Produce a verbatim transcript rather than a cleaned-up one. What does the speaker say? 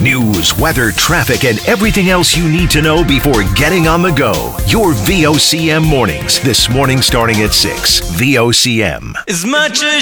News, weather, traffic, and everything else you need to know before getting on the go. Your V O C M mornings. This morning starting at six. V O C M. As much as